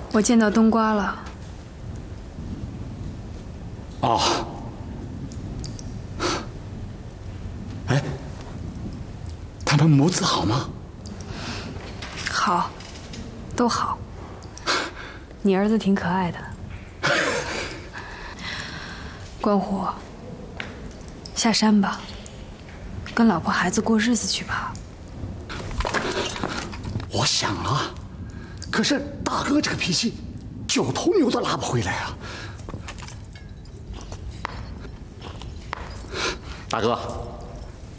我见到冬瓜了。 哦。哎，他们母子好吗？ 好，都好。你儿子挺可爱的。关虎，下山吧，跟老婆孩子过日子去吧。 我想了，可是大哥这个脾气，9头牛都拉不回来啊！大哥，